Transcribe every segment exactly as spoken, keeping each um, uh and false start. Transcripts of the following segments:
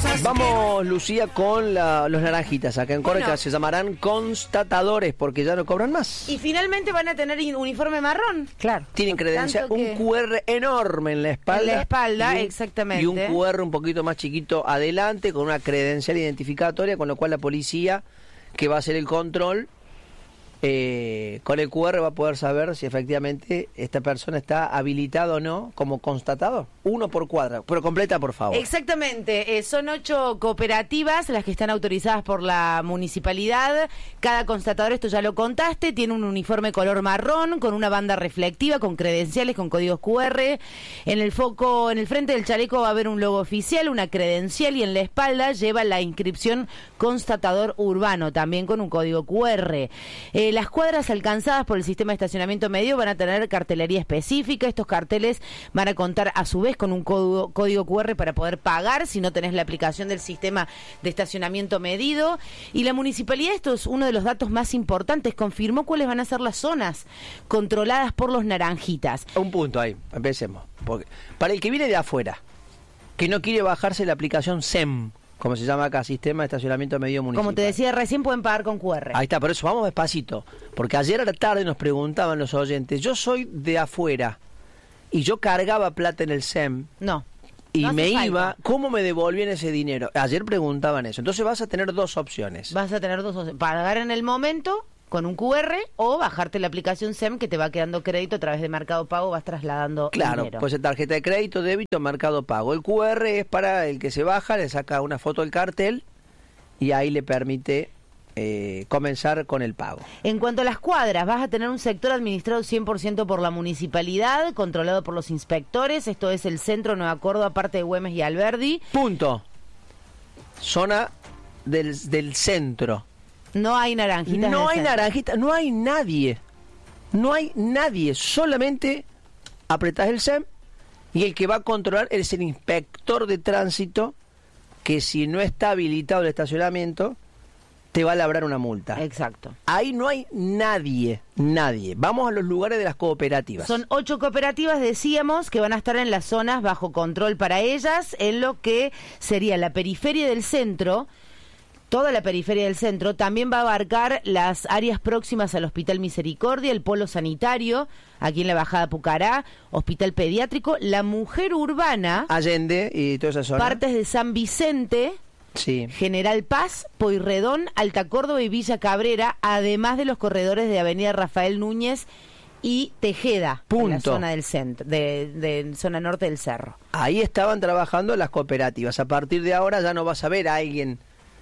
Vamos, Lucía, con la, los naranjitas. Acá en Córdoba Bueno. se llamarán constatadores porque ya no cobran más. Y finalmente van a tener uniforme marrón. Claro. Tienen credencial, Tanto que- un cu erre enorme en la espalda. En la espalda, y un- exactamente. Y un cu erre un poquito más chiquito adelante con una credencial identificatoria, con lo cual la policía que va a hacer el control eh, con el cu erre va a poder saber si efectivamente esta persona está habilitada o no como constatador. Uno por cuadra, pero completa, por favor. Exactamente, eh, son ocho cooperativas las que están autorizadas por la municipalidad. Cada constatador, esto ya lo contaste, tiene un uniforme color marrón con una banda reflectiva, con credenciales, con códigos cu erre. En el foco, en el frente del chaleco va a haber un logo oficial, una credencial, y en la espalda lleva la inscripción constatador urbano, también con un código cu erre. Eh, las cuadras alcanzadas por el sistema de estacionamiento medio van a tener cartelería específica. Estos carteles van a contar a su vez con un código, código cu erre para poder pagar si no tenés la aplicación del sistema de estacionamiento medido. Y la municipalidad, esto es uno de los datos más importantes, confirmó cuáles van a ser las zonas controladas por los naranjitas. Un punto ahí, empecemos. Porque para el que viene de afuera, que no quiere bajarse la aplicación S E M, como se llama acá, Sistema de Estacionamiento Medio Municipal. Como te decía recién, pueden pagar con cu erre. Ahí está, por eso vamos despacito. Porque ayer a la tarde nos preguntaban los oyentes, yo soy de afuera y yo cargaba plata en el S E M. No. Y no hace me falta. iba, ¿cómo me devolvían ese dinero? Ayer preguntaban eso. Entonces vas a tener dos opciones. Vas a tener dos opciones: pagar en el momento con un cu erre o bajarte la aplicación S E M que te va quedando crédito a través de Mercado Pago, vas trasladando Claro, dinero. pues tarjeta de crédito, débito, Mercado Pago. El cu erre es para el que se baja, le saca una foto del cartel y ahí le permite eh, comenzar con el pago. En cuanto a las cuadras, vas a tener un sector administrado cien por ciento por la municipalidad, controlado por los inspectores. Esto es el centro Nueva Córdoba, parte de Güemes y Alberdi. Punto. Zona del, del centro. No hay naranjitas. No en el hay centro. naranjita, no hay nadie. No hay nadie. Solamente apretás el S E M y el que va a controlar es el inspector de tránsito, que si no está habilitado el estacionamiento, te va a labrar una multa. Exacto. Ahí no hay nadie, nadie. Vamos a los lugares de las cooperativas. Son ocho cooperativas, decíamos, que van a estar en las zonas bajo control para ellas, en lo que sería la periferia del centro. Toda la periferia del centro también va a abarcar las áreas próximas al Hospital Misericordia, el Polo Sanitario, aquí en la Bajada Pucará, Hospital Pediátrico, la Mujer Urbana, Allende y toda esa zona. partes de San Vicente, Sí. General Paz, Pueyrredón, Alta Córdoba y Villa Cabrera, además de los corredores de Avenida Rafael Núñez y Tejeda, en la Punto. zona del centro, de, de zona norte del cerro. Ahí estaban trabajando las cooperativas. A partir de ahora ya no vas a ver a alguien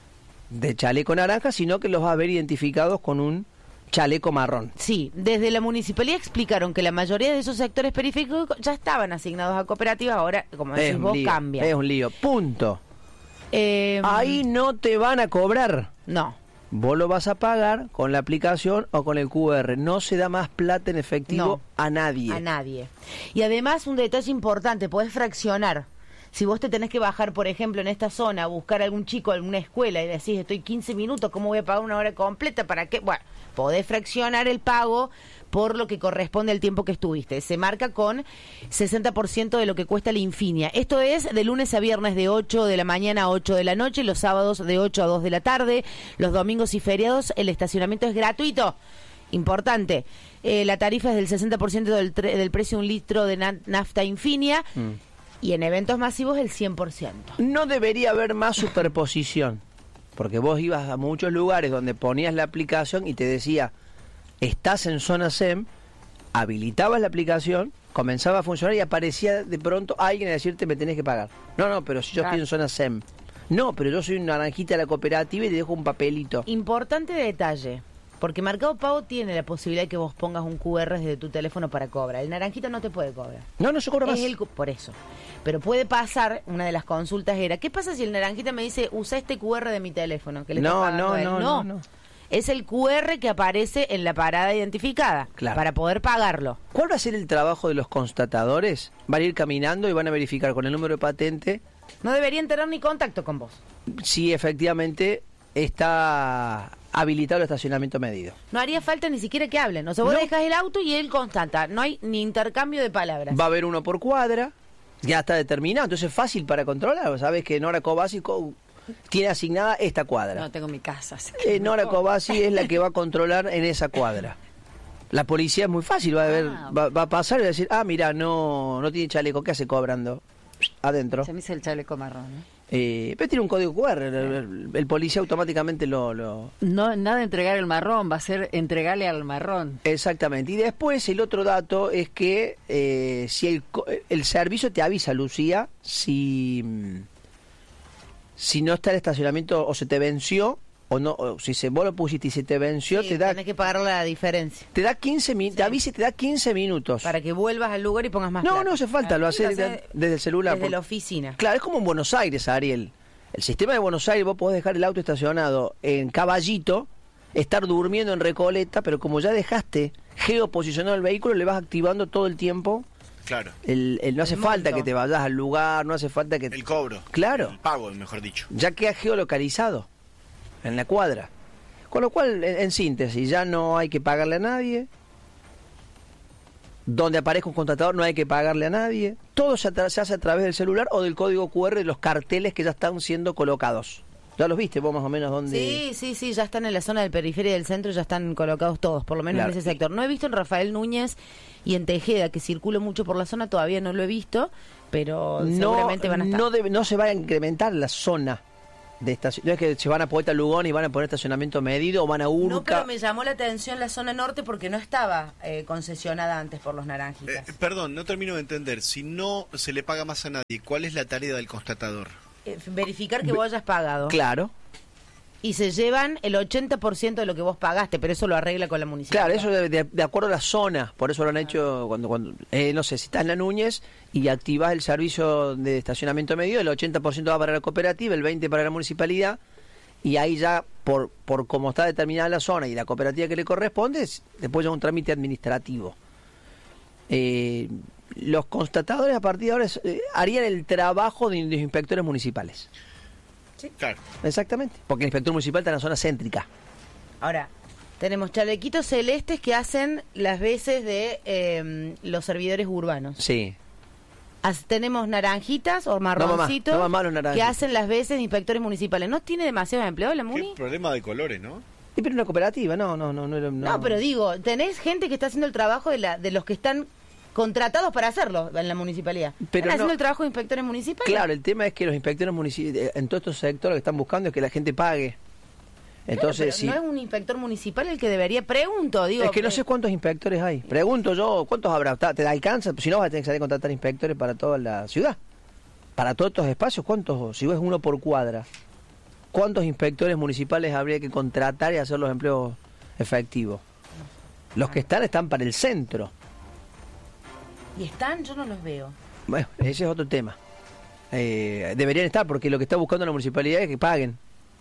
de chaleco naranja, sino que los vas a ver identificados con un chaleco marrón. Sí, desde la municipalidad explicaron que la mayoría de esos sectores periféricos ya estaban asignados a cooperativas, ahora, como decís Es un vos, lío, cambia. es un lío. Punto. Eh, Ahí no te van a cobrar. No, Vos lo vas a pagar con la aplicación o con el cu erre. No se da más plata en efectivo No. a nadie. a nadie. Y además, un detalle importante, podés fraccionar. Si vos te tenés que bajar, por ejemplo, en esta zona, a buscar a algún chico, a alguna escuela, y decís, estoy quince minutos, ¿cómo voy a pagar una hora completa? ¿Para qué? Bueno, podés fraccionar el pago por lo que corresponde al tiempo que estuviste. Se marca con sesenta por ciento de lo que cuesta la Infinia. Esto es de lunes a viernes de ocho de la mañana a ocho de la noche, los sábados de ocho a dos de la tarde, los domingos y feriados el estacionamiento es gratuito. Importante. Eh, la tarifa es del sesenta por ciento del, tre- del precio de un litro de na- nafta Infinia. Mm. Y en eventos masivos el cien por ciento. No debería haber más superposición, porque vos ibas a muchos lugares donde ponías la aplicación y te decía, estás en zona S E M, habilitabas la aplicación, comenzaba a funcionar y aparecía de pronto alguien a decirte me tenés que pagar. No, no, pero si yo Claro. estoy en zona S E M. No, pero yo soy un naranjita de la cooperativa y te dejo un papelito. Importante detalle, porque Mercado Pago tiene la posibilidad de que vos pongas un cu erre desde tu teléfono para cobrar. El naranjita no te puede cobrar. No, no se cobra más. Es el cu- por eso. Pero puede pasar, una de las consultas era, ¿qué pasa si el naranjita me dice, usa este cu erre de mi teléfono? Que le estoy No, pagando no, a él? no, no, no. Es el cu erre que aparece en la parada identificada, Claro. para poder pagarlo. ¿Cuál va a ser el trabajo de los constatadores? Van a ir caminando y van a verificar con el número de patente No deberían tener ni contacto con vos. si efectivamente está habilitado el estacionamiento medido. No haría falta ni siquiera que hablen. O sea, vos No. dejas el auto y él constata. No hay ni intercambio de palabras. Va a haber uno por cuadra, Ya está determinado, entonces es fácil para controlar. Sabes que Nora Cobasi co- tiene asignada esta cuadra. No tengo mi casa. Así que Eh, Nora Cobasi es la que va a controlar en esa cuadra. La policía es muy fácil, va a ver, Ah. va, va a pasar y va a decir, ah, mira, no, no tiene chaleco, ¿qué hace cobrando? Adentro. se me hizo el chaleco marrón. ¿eh? Eh, pero tiene un código cu erre, el, el- el policía automáticamente lo, lo... No, nada de entregar el marrón, va a ser entregarle al marrón. Exactamente. Y después el otro dato es que eh, si el, co- el servicio te avisa, Lucía, si, mm, si no está el estacionamiento o se te venció, o no, o si se, vos lo pusiste y se te venció, Sí, te da tenés que pagar la diferencia. te da quince minutos, te avisa y te da quince minutos. Para que vuelvas al lugar y pongas más No, plata. no hace falta, lo Ah, haces sí, de- desde el celular. Desde por- la oficina. Claro, es como en Buenos Aires, Ariel. El sistema de Buenos Aires, vos podés dejar el auto estacionado en Caballito, estar durmiendo en Recoleta, pero como ya dejaste geoposicionado el vehículo, le vas activando todo el tiempo. Claro. El, el- no hace El falta monto. que te vayas al lugar, no hace falta que... El cobro. Claro. El pago, mejor dicho. Ya queda geolocalizado en la cuadra. Con lo cual, en, en síntesis, ya no hay que pagarle a nadie. Donde aparezca un contratador no hay que pagarle a nadie. Todo se, atra- se hace a través del celular o del código cu erre de los carteles que ya están siendo colocados. ¿Ya los viste vos más o menos dónde? Sí, sí, sí, ya están en la zona del periferia del centro, ya están colocados todos, por lo menos Claro. en ese sector. No he visto en Rafael Núñez y en Tejeda, que circulo mucho por la zona, todavía no lo he visto, pero No, seguramente van a estar. no, debe- no se va a incrementar la zona de estación. No es que se van a Poeta Lugón y van a poner estacionamiento medido o van a Urca. No, pero me llamó la atención la zona norte porque no estaba eh, concesionada antes por los naranjitas. Eh, perdón, no termino de entender. Si no se le paga más a nadie, ¿cuál es la tarea del constatador? Eh, verificar que vos hayas pagado. Claro. Y se llevan el ochenta por ciento de lo que vos pagaste, pero eso lo arregla con la municipalidad. Claro, eso de, de- de acuerdo a la zona, por eso lo han hecho cuando, cuando eh, no sé, si estás en la Núñez y activás el servicio de estacionamiento medido, el ochenta por ciento va para la cooperativa, el veinte por ciento para la municipalidad, y ahí ya, por, por cómo está determinada la zona y la cooperativa que le corresponde, es- después ya un trámite administrativo. Eh, los constatadores a partir de ahora es, eh, harían el trabajo de, de los inspectores municipales. Claro. Exactamente, porque el inspector municipal está en la zona céntrica. Ahora, tenemos chalequitos celestes que hacen las veces de eh, los servidores urbanos. Sí. As- tenemos naranjitas o mamá, marroncitos no, mamá, los naranjitas. que hacen las veces de inspectores municipales. ¿No tiene demasiados empleados la Qué MUNI? problema de colores, ¿no? Y pero una cooperativa, no, no, no, no, era- No, pero digo, tenés gente que está haciendo el trabajo de, la, de los que están contratados para hacerlo en la municipalidad. Pero ¿Están haciendo no- el trabajo de inspectores municipales? Claro, el tema es que los inspectores municipales, en todos estos sectores lo que están buscando es que la gente pague. Claro, Entonces, pero sí. no es un inspector municipal el que debería, pregunto, digo. Es que no eh, sé cuántos inspectores hay. Pregunto yo, ¿cuántos habrá? ¿Ta- ¿Te alcanza? Si no, vas a tener que salir a contratar inspectores para toda la ciudad. Para todos estos espacios, ¿cuántos? Si ves uno por cuadra, ¿cuántos inspectores municipales habría que contratar y hacer los empleos efectivos? Los que están, están para el centro. ¿Y están? Yo no los veo. Bueno, ese es otro tema. Eh, deberían estar, porque lo que está buscando la municipalidad es que paguen.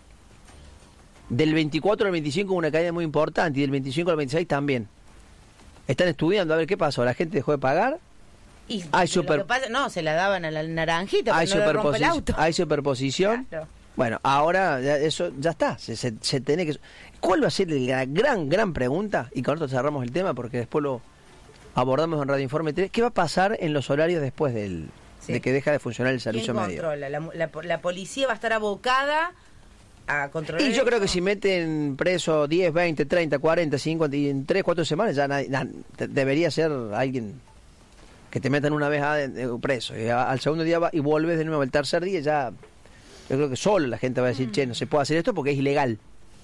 Del veinticuatro al veinticinco una caída muy importante y del veinticinco al veintiséis también. Están estudiando a ver qué pasó. ¿La gente dejó de pagar? Y Hay lo super- que pasa- no, se la daban a la naranjita, Hay, pero no le rompe el superposi- auto. hay superposición. Claro. Bueno, ahora ya eso ya está. Se, se, se tiene que... ¿Cuál va a ser la gran, gran pregunta? Y con esto cerramos el tema porque después lo abordamos en Radio Informe tres. ¿Qué va a pasar en los horarios después del, Sí. de que deja de funcionar el ¿Quién servicio medio? controla? La, la- la policía va a estar abocada a controlar. Y yo creo que eso. si meten preso diez, veinte, treinta, cuarenta, cincuenta y en tres, cuatro semanas ya nadie- na- te- debería ser alguien que te metan una vez a- eh, preso. Y a- al segundo día va, y vuelves de nuevo, el tercer día ya yo creo que solo la gente va a decir, che, no se puede hacer esto porque es ilegal.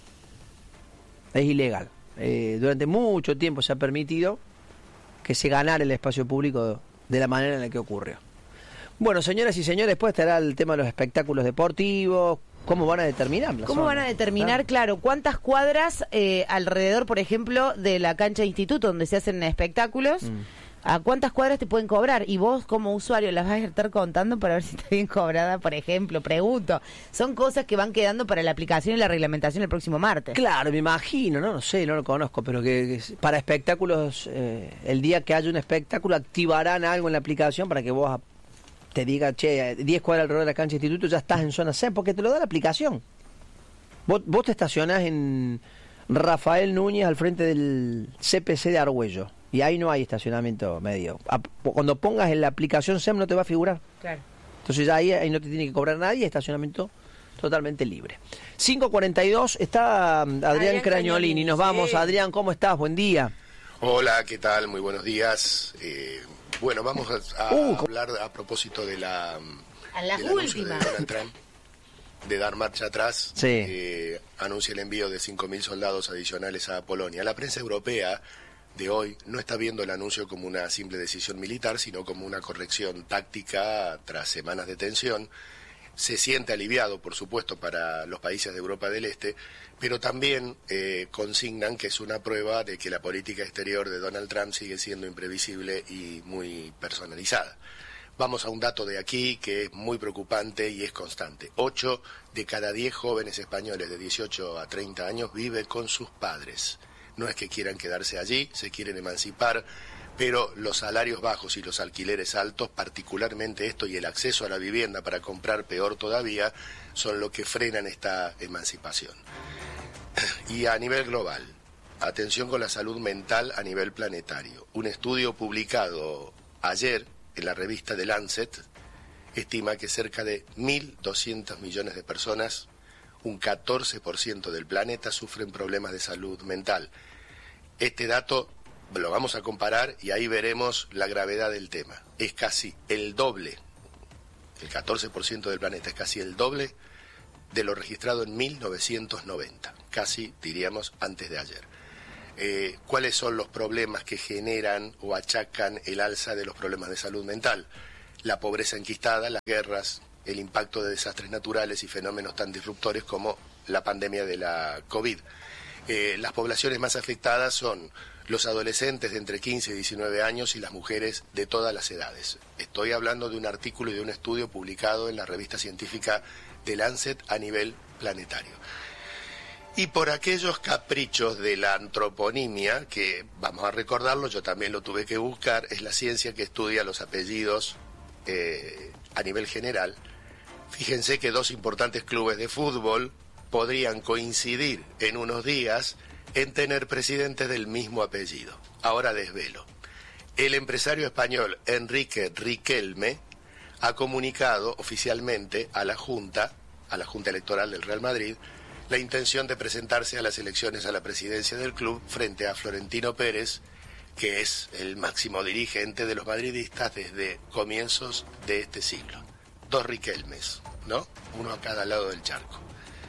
Es ilegal. Eh, durante mucho tiempo se ha permitido que se ganara el espacio público de la manera en la que ocurrió. Bueno, señoras y señores, después estará el tema de los espectáculos deportivos. ¿Cómo van a determinar? la ¿Cómo zona? van a determinar, ¿Ah? claro, cuántas cuadras eh, alrededor, por ejemplo, de la cancha de instituto donde se hacen espectáculos? Mm. ¿A cuántas cuadras te pueden cobrar? Y vos, como usuario, las vas a estar contando para ver si está bien cobrada, por ejemplo. Pregunto. Son cosas que van quedando para la aplicación y la reglamentación el próximo martes. Claro, me imagino, no, no sé, no lo conozco, pero que, que para espectáculos, eh, el día que haya un espectáculo, activarán algo en la aplicación para que vos a- te diga, che, diez cuadras alrededor de la cancha de instituto, ya estás en zona C, porque te lo da la aplicación. Vos, vos te estacionás en Rafael Núñez al frente del C P C de Argüello Y ahí no hay estacionamiento medio. A- Cuando pongas en la aplicación S E M no te va a figurar. Claro. Entonces ya ahí, ahí no te tiene que cobrar nadie, estacionamiento totalmente libre. cinco cuarenta y dos, está um, Adrián, Adrián Cragnolini. Cragnolini, Nos vamos. sí. Adrián, ¿cómo estás? Buen día. Hola, ¿qué tal? Muy buenos días. Eh, bueno, vamos a, a Uh, hablar a propósito de la... A las del anuncio últimas. de Donald Trump de dar marcha atrás. Sí. Eh, anuncia el envío de cinco mil soldados adicionales a Polonia. La prensa europea de hoy no está viendo el anuncio como una simple decisión militar, sino como una corrección táctica tras semanas de tensión. Se siente aliviado, por supuesto, para los países de Europa del Este, pero también eh, consignan que es una prueba de que la política exterior de Donald Trump sigue siendo imprevisible y muy personalizada. Vamos a un dato de aquí que es muy preocupante y es constante. Ocho de cada diez jóvenes españoles de dieciocho a treinta años vive con sus padres. No es que quieran quedarse allí, se quieren emancipar, pero los salarios bajos y los alquileres altos, particularmente esto y el acceso a la vivienda para comprar peor todavía, son lo que frenan esta emancipación. Y a nivel global, atención con la salud mental a nivel planetario. Un estudio publicado ayer en la revista The Lancet estima que cerca de mil doscientos millones de personas, un catorce por ciento del planeta, sufren problemas de salud mental. Este dato lo vamos a comparar y ahí veremos la gravedad del tema. Es casi el doble, el catorce por ciento del planeta es casi el doble de lo registrado en mil novecientos noventa, casi diríamos antes de ayer. Eh, ¿Cuáles son los problemas que generan o achacan el alza de los problemas de salud mental? La pobreza enquistada, las guerras, el impacto de desastres naturales y fenómenos tan disruptores como la pandemia de la COVID. Eh, las poblaciones más afectadas son los adolescentes de entre quince y diecinueve años y las mujeres de todas las edades. Estoy hablando de un artículo y de un estudio publicado en la revista científica The Lancet a nivel planetario. Y por aquellos caprichos de la antroponimia, que vamos a recordarlo, yo también lo tuve que buscar, es la ciencia que estudia los apellidos eh, a nivel general. Fíjense que dos importantes clubes de fútbol podrían coincidir en unos días en tener presidentes del mismo apellido. Ahora desvelo. El empresario español Enrique Riquelme ha comunicado oficialmente a la Junta, a la Junta Electoral del Real Madrid, la intención de presentarse a las elecciones a la presidencia del club frente a Florentino Pérez, que es el máximo dirigente de los madridistas desde comienzos de este siglo. Dos Riquelmes, ¿no? Uno a cada lado del charco.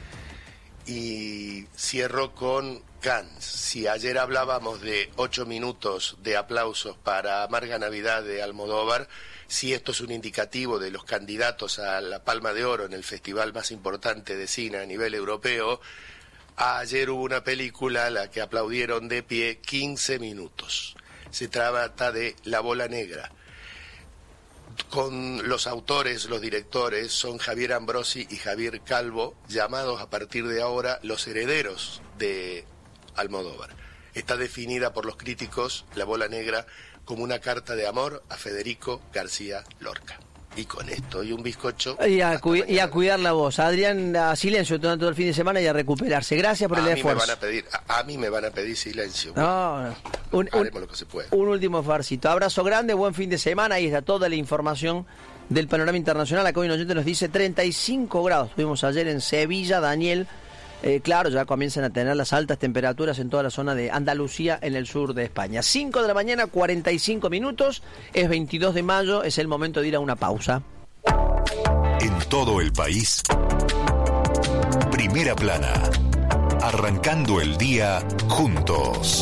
Y cierro con Cannes. Si ayer hablábamos de ocho minutos de aplausos para Amarga Navidad de Almodóvar, si esto es un indicativo de los candidatos a la Palma de Oro en el festival más importante de cine a nivel europeo, ayer hubo una película a la que aplaudieron de pie quince minutos. Se trata de La Bola Negra. Con los autores, los directores, son Javier Ambrosi y Javier Calvo, llamados a partir de ahora los herederos de Almodóvar. Está definida por los críticos, La Bola Negra, como una carta de amor a Federico García Lorca. Y con esto y un bizcocho... Y a, cu- y a cuidar la voz. Adrián, a silencio todo, todo el fin de semana y a recuperarse. Gracias por a el mí esfuerzo. Me van a, pedir, a, a mí me van a pedir silencio. No, no. Un, un, Haremos lo que se pueda. un último farcito. Abrazo grande, buen fin de semana. Ahí está toda la información del panorama internacional. Acá hoy un oyente nos dice treinta y cinco grados. Estuvimos ayer en Sevilla, Daniel. Eh, claro, ya comienzan a tener las altas temperaturas en toda la zona de Andalucía, en el sur de España. cinco de la mañana, cuarenta y cinco minutos. Es veintidós de mayo, es el momento de ir a una pausa. En todo el país, Primera Plana, arrancando el día juntos.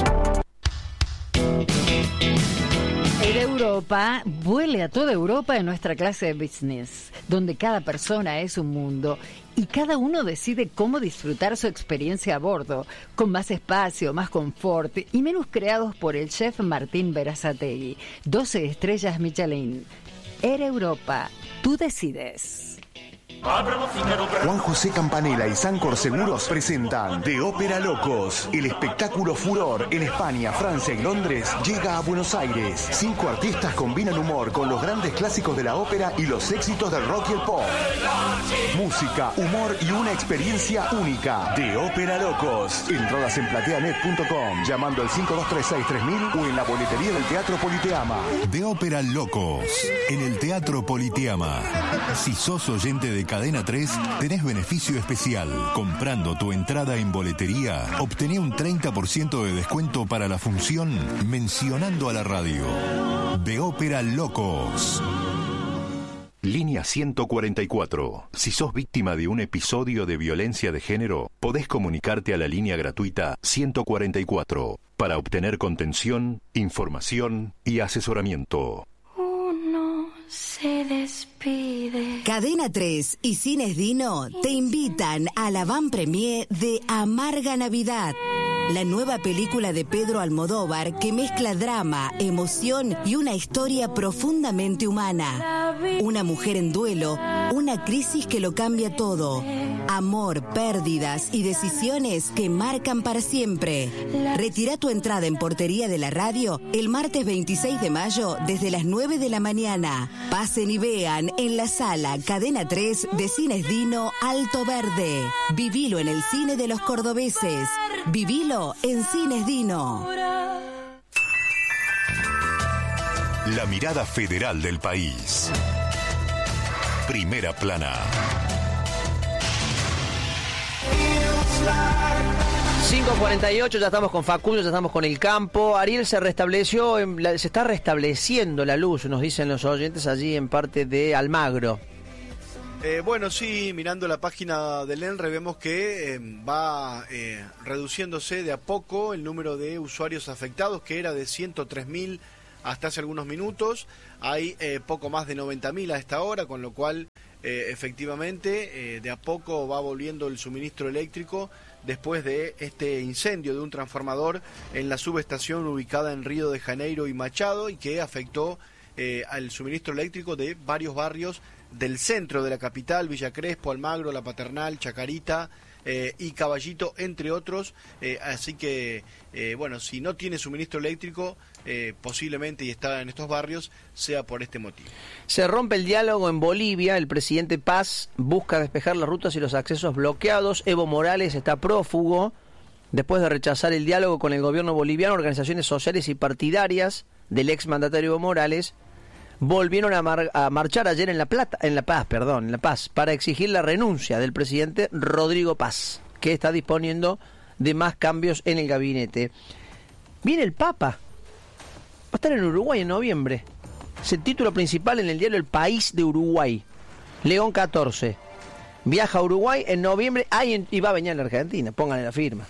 En Europa, vuele a toda Europa en nuestra clase de business, donde cada persona es un mundo y cada uno decide cómo disfrutar su experiencia a bordo, con más espacio, más confort y menús creados por el chef Martín Berazategui. doce estrellas Michelin. Air Europa, tú decides. Juan José Campanella y Sancor Seguros presentan De Ópera Locos. El espectáculo furor en España, Francia y Londres llega a Buenos Aires. Cinco artistas combinan humor con los grandes clásicos de la ópera y los éxitos del rock y el pop. Música, humor y una experiencia única. De Ópera Locos. Entradas en plateanet punto com, llamando al cinco dos tres seis tres mil o en la boletería del Teatro Politeama. De Ópera Locos, en el Teatro Politeama. Si sos oyente de Cadena tres, tenés beneficio especial. Comprando tu entrada en boletería, obtené un treinta por ciento de descuento para la función mencionando a la radio. De Ópera Locos. Línea ciento cuarenta y cuatro. Si sos víctima de un episodio de violencia de género, podés comunicarte a la línea gratuita ciento cuarenta y cuatro para obtener contención, información y asesoramiento. Uno se despide. Cadena tres y Cines Dino te invitan a la van premier de Amarga Navidad. La nueva película de Pedro Almodóvar que mezcla drama, emoción y una historia profundamente humana. Una mujer en duelo, una crisis que lo cambia todo. Amor, pérdidas y decisiones que marcan para siempre. Retira tu entrada en Portería de la Radio el martes veintiséis de mayo desde las nueve de la mañana. Pasen y vean en la sala Cadena tres de Cines Dino Alto Verde. Vivilo en el cine de los cordobeses. Vivilo en Cines Dino. La mirada federal del país. Primera plana. cinco cuarenta y ocho, ya estamos con Facundo, ya estamos con el campo. Ariel, se restableció, en la, se está restableciendo la luz, nos dicen los oyentes allí en parte de Almagro. Eh, bueno, sí, mirando la página del ENRE vemos que eh, va eh, reduciéndose de a poco el número de usuarios afectados, que era de ciento tres mil hasta hace algunos minutos. Hay eh, poco más de noventa mil a esta hora, con lo cual eh, efectivamente eh, de a poco va volviendo el suministro eléctrico después de este incendio de un transformador en la subestación ubicada en Río de Janeiro y Machado, y que afectó eh, al suministro eléctrico de varios barrios del centro de la capital, Villa Crespo, Almagro, La Paternal, Chacarita eh, y Caballito, entre otros. Eh, así que, eh, bueno, si no tiene suministro eléctrico, eh, posiblemente, y está en estos barrios, sea por este motivo. Se rompe el diálogo en Bolivia. El presidente Paz busca despejar las rutas y los accesos bloqueados. Evo Morales está prófugo después de rechazar el diálogo con el gobierno boliviano. Organizaciones sociales y partidarias del ex mandatario Evo Morales volvieron a, mar, a marchar ayer en La Plata, en La Paz, perdón, en La Paz, para exigir la renuncia del presidente Rodrigo Paz, que está disponiendo de más cambios en el gabinete. Viene el Papa, va a estar en Uruguay en noviembre. Es el título principal en el diario El País de Uruguay. León catorce. Viaja a Uruguay en noviembre, ah, y, y va a venir a la Argentina, pónganle la firma.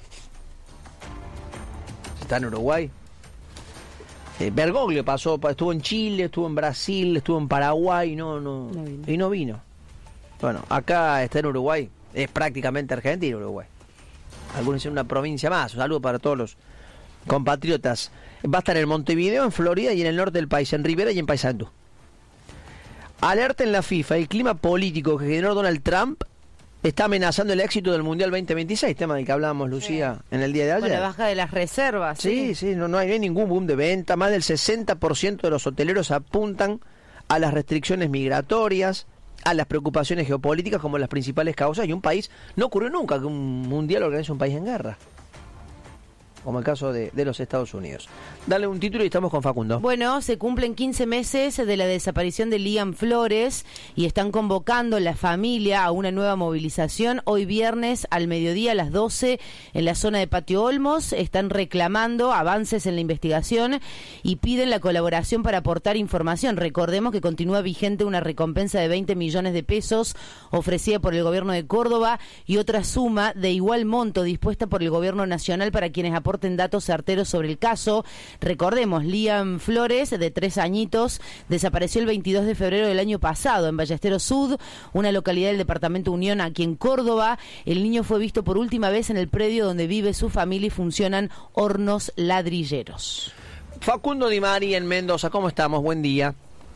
Está en Uruguay. Eh, Bergoglio pasó, estuvo en Chile, estuvo en Brasil, estuvo en Paraguay, no, no, no vino. y no vino. Bueno, acá está en Uruguay, es prácticamente Argentina, Uruguay. Algunos dicen una provincia más. Un saludo para todos los compatriotas. Va a estar en Montevideo, en Florida y en el norte del país, en Rivera y en Paysandú. Alerta en la FIFA, el clima político que generó Donald Trump está amenazando el éxito del Mundial veinte veintiséis, tema del que hablábamos, Lucía, sí. en el día de ayer. Con la baja de las reservas. Sí, sí, sí no, no, hay, no hay ningún boom de venta. Más del sesenta por ciento de los hoteleros apuntan a las restricciones migratorias, a las preocupaciones geopolíticas como las principales causas. Y un país, no ocurrió nunca que un mundial organice un país en guerra, como el caso de, de los Estados Unidos. Dale un título y estamos con Facundo. Bueno, se cumplen quince meses de la desaparición de Liam Flores y están convocando la familia a una nueva movilización hoy viernes al mediodía a las doce en la zona de Patio Olmos. Están reclamando avances en la investigación y piden la colaboración para aportar información. Recordemos que continúa vigente una recompensa de veinte millones de pesos ofrecida por el gobierno de Córdoba y otra suma de igual monto dispuesta por el gobierno nacional para quienes aporten datos certeros sobre el caso. Recordemos, Liam Flores, de tres añitos, desapareció el veintidós de febrero del año pasado en Ballesteros Sud, una localidad del departamento Unión, aquí en Córdoba. El niño fue visto por última vez en el predio donde vive su familia y funcionan hornos ladrilleros. Facundo Di Mari en Mendoza, ¿cómo estamos? Buen día.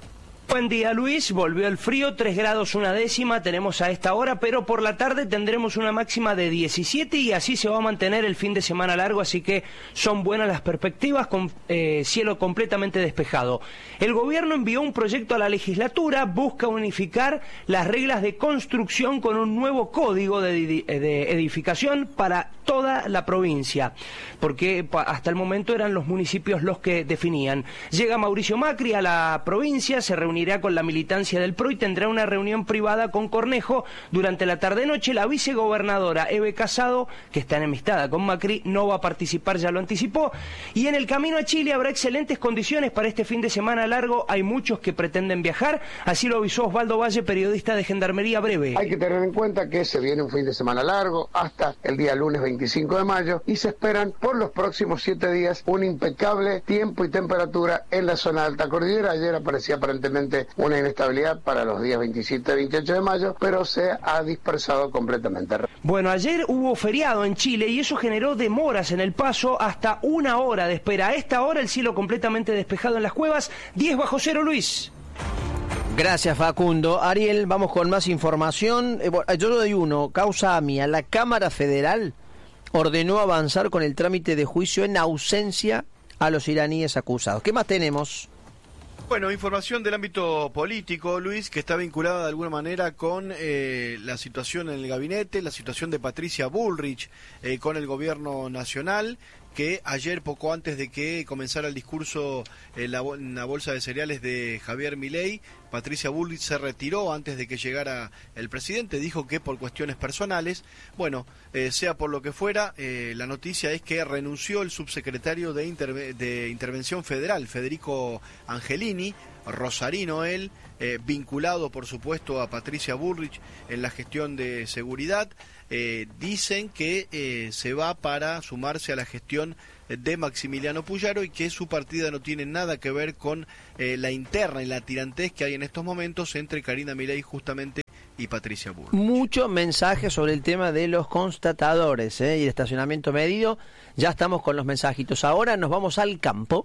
Buen día, Luis. Volvió el frío, tres grados una décima tenemos a esta hora, pero por la tarde tendremos una máxima de diecisiete y así se va a mantener el fin de semana largo, así que son buenas las perspectivas con eh, cielo completamente despejado. El gobierno envió un proyecto a la legislatura, busca unificar las reglas de construcción con un nuevo código de, de edificación para toda la provincia, porque hasta el momento eran los municipios los que definían. Llega Mauricio Macri a la provincia, se reunirá con la militancia del P R O y tendrá una reunión privada con Cornejo durante la tarde-noche. La vicegobernadora Eve Casado, que está enemistada con Macri, no va a participar, ya lo anticipó. Y en el camino a Chile habrá excelentes condiciones para este fin de semana largo. Hay muchos que pretenden viajar, así lo avisó Osvaldo Valle, periodista de Gendarmería Breve. Hay que tener en cuenta que se viene un fin de semana largo hasta el día lunes veinticinco de mayo y se esperan por los próximos siete días un impecable tiempo y temperatura en la zona de alta cordillera. Ayer aparecía aparentemente una inestabilidad para los días veintisiete y veintiocho de mayo, pero se ha dispersado completamente. Bueno, ayer hubo feriado en Chile y eso generó demoras en el paso, hasta una hora de espera. A esta hora el cielo completamente despejado en las cuevas, diez bajo cero, Luis. Gracias, Facundo. Ariel, vamos con más información. Eh, bueno, yo lo doy uno, causa A M I A. La Cámara Federal ordenó avanzar con el trámite de juicio en ausencia a los iraníes acusados. ¿Qué más tenemos? Bueno, información del ámbito político, Luis, que está vinculada de alguna manera con eh, la situación en el gabinete, la situación de Patricia Bullrich eh, con el gobierno nacional, que ayer, poco antes de que comenzara el discurso en la, en la bolsa de cereales de Javier Milei, Patricia Bullrich se retiró antes de que llegara el presidente, dijo que por cuestiones personales. Bueno, eh, sea por lo que fuera, eh, la noticia es que renunció el subsecretario de, Interve- de Intervención Federal, Federico Angelini, rosarino él, eh, vinculado por supuesto a Patricia Bullrich en la gestión de seguridad. Eh, dicen que eh, se va para sumarse a la gestión de Maximiliano Puyaro y que su partida no tiene nada que ver con eh, la interna y la tirantez que hay en estos momentos entre Karina Milei justamente y Patricia Bullrich. Muchos mensajes sobre el tema de los constatadores ¿eh? y el estacionamiento medido. Ya estamos con los mensajitos. Ahora nos vamos al campo.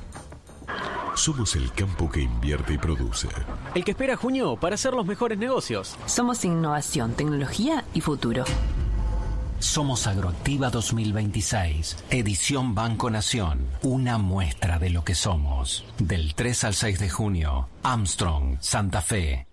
Somos el campo que invierte y produce. El que espera junio para hacer los mejores negocios. Somos innovación, tecnología y futuro. Somos Agroactiva dos mil veintiséis, edición Banco Nación. Una muestra de lo que somos. Del tres al seis de junio, Armstrong, Santa Fe.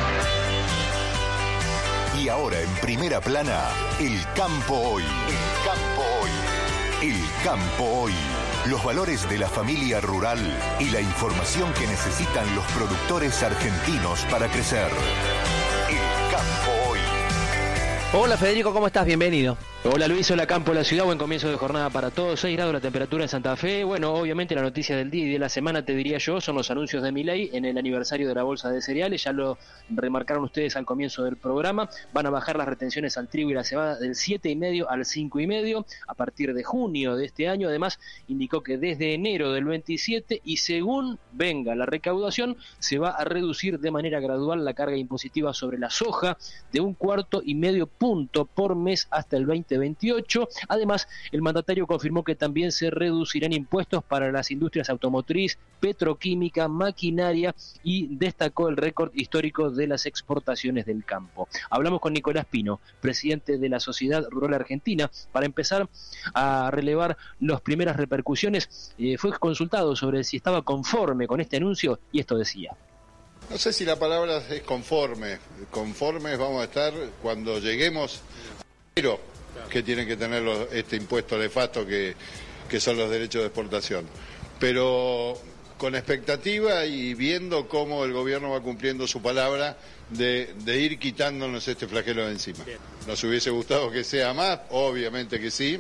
Y ahora en primera plana, el campo hoy. El campo hoy. El campo hoy. Los valores de la familia rural y la información que necesitan los productores argentinos para crecer. El campo hoy. Hola Federico, ¿cómo estás? Bienvenido. Hola Luis, hola Campo de la Ciudad, buen comienzo de jornada para todos, seis grados la temperatura en Santa Fe. Bueno, obviamente la noticia del día y de la semana, te diría yo, son los anuncios de Milei en el aniversario de la Bolsa de Cereales, ya lo remarcaron ustedes al comienzo del programa, van a bajar las retenciones al trigo y la cebada del siete y medio al cinco y medio a partir de junio de este año. Además, indicó que desde enero del veintisiete y según venga la recaudación, se va a reducir de manera gradual la carga impositiva sobre la soja de un cuarto y medio punto por mes hasta el veinte veintiocho. Además, el mandatario confirmó que también se reducirán impuestos para las industrias automotriz, petroquímica, maquinaria y destacó el récord histórico de las exportaciones del campo. Hablamos con Nicolás Pino, presidente de la Sociedad Rural Argentina, para empezar a relevar las primeras repercusiones. Eh, fue consultado sobre si estaba conforme con este anuncio y esto decía. No sé si la palabra es conforme. Conformes vamos a estar cuando lleguemos, pero que tienen que tener los, este impuesto nefasto que, que son los derechos de exportación. Pero con expectativa y viendo cómo el gobierno va cumpliendo su palabra de, de ir quitándonos este flagelo de encima. Nos hubiese gustado que sea más, obviamente que sí,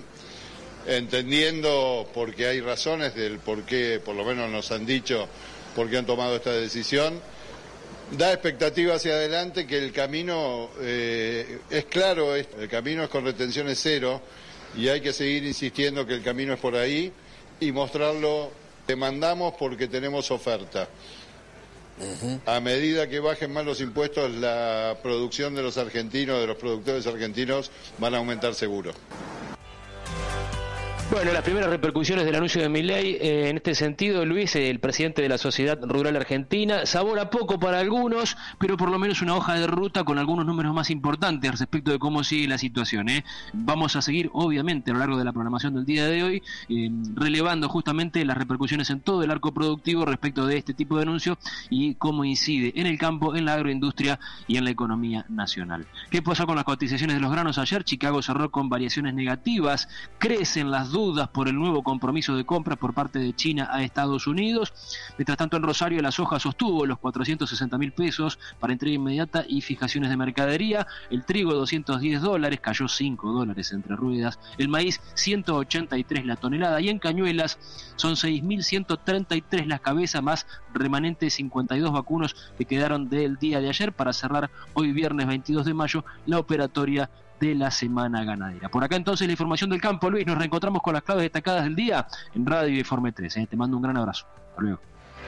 entendiendo porque hay razones del por qué, por lo menos nos han dicho, por qué han tomado esta decisión. Da expectativa hacia adelante que el camino eh, es claro, es, el camino es con retenciones cero y hay que seguir insistiendo que el camino es por ahí y mostrarlo. Demandamos porque tenemos oferta. Uh-huh. A medida que bajen más los impuestos, la producción de los argentinos, de los productores argentinos, van a aumentar seguro. Bueno, las primeras repercusiones del anuncio de Milei, eh, en este sentido, Luis, eh, el presidente de la Sociedad Rural Argentina, sabor a poco para algunos, pero por lo menos una hoja de ruta con algunos números más importantes respecto de cómo sigue la situación. ¿eh? Vamos a seguir, obviamente, a lo largo de la programación del día de hoy, eh, relevando justamente las repercusiones en todo el arco productivo respecto de este tipo de anuncio y cómo incide en el campo, en la agroindustria y en la economía nacional. ¿Qué pasó con las cotizaciones de los granos ayer? Chicago cerró con variaciones negativas, crecen las dudas por el nuevo compromiso de compras por parte de China a Estados Unidos. Mientras tanto, en Rosario la soja sostuvo los cuatrocientos sesenta mil pesos para entrega inmediata y fijaciones de mercadería. El trigo doscientos diez dólares, cayó cinco dólares entre ruedas. El maíz ciento ochenta y tres la tonelada. Y en Cañuelas son seis mil ciento treinta y tres las cabezas, más remanentes cincuenta y dos vacunos que quedaron del día de ayer para cerrar hoy viernes veintidós de mayo la operatoria de la semana ganadera. Por acá entonces la información del campo. Luis, nos reencontramos con las claves destacadas del día en Radio Informe tres. ¿eh? Te mando un gran abrazo. Hasta luego.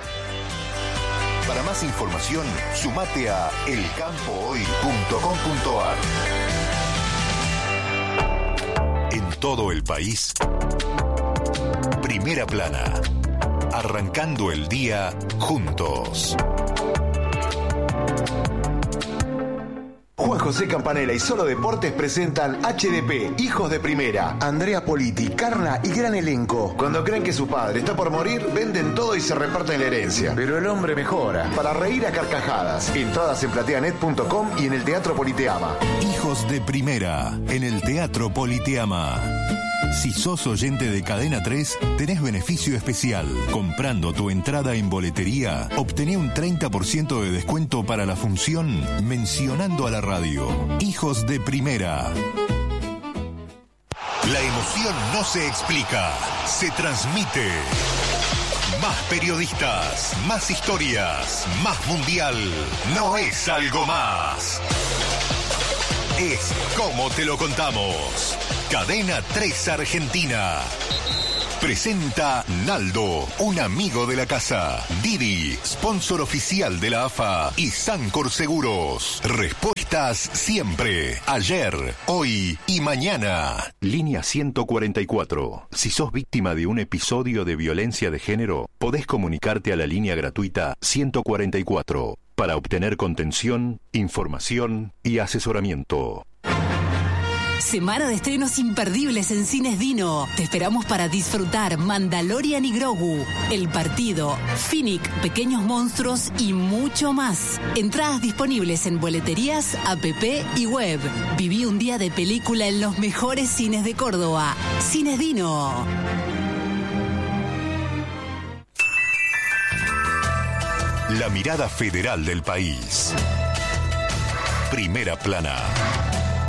Para más información, sumate a el campo hoy punto com punto a r. En todo el país, Primera Plana. Arrancando el día juntos. Juan José Campanella y Solo Deportes presentan H D P, Hijos de Primera. Andrea Politi, Carna y gran elenco. Cuando creen que su padre está por morir, venden todo y se reparten la herencia. Pero el hombre mejora. Para reír a carcajadas. Entradas en plateanet punto com y en el Teatro Politeama. Hijos de Primera, en el Teatro Politeama. Si sos oyente de Cadena tres, tenés beneficio especial. Comprando tu entrada en boletería, obtené un treinta por ciento de descuento para la función mencionando a la radio. Hijos de Primera. La emoción no se explica, se transmite. Más periodistas, más historias, más mundial. No es algo más. Es como te lo contamos. Cadena tres Argentina. Presenta Naldo, un amigo de la casa. Didi, sponsor oficial de la A F A. Y Sancor Seguros. Respuestas siempre. Ayer, hoy y mañana. Línea ciento cuarenta y cuatro. Si sos víctima de un episodio de violencia de género, podés comunicarte a la línea gratuita ciento cuarenta y cuatro para obtener contención, información y asesoramiento. Semana de estrenos imperdibles en Cines Dino. Te esperamos para disfrutar Mandalorian y Grogu, El Partido, Finnick, Pequeños Monstruos y mucho más. Entradas disponibles en boleterías, app y web. Viví un día de película en los mejores cines de Córdoba. Cines Dino. La mirada federal del país. Primera Plana.